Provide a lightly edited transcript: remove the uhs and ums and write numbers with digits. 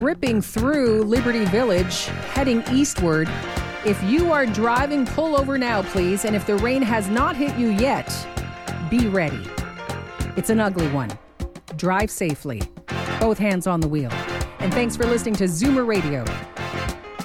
Ripping through Liberty Village, heading eastward. If you are driving, pull over now, please. And if the rain has not hit you yet, be ready. It's an ugly one. Drive safely. Both hands on the wheel. And thanks for listening to Zoomer Radio.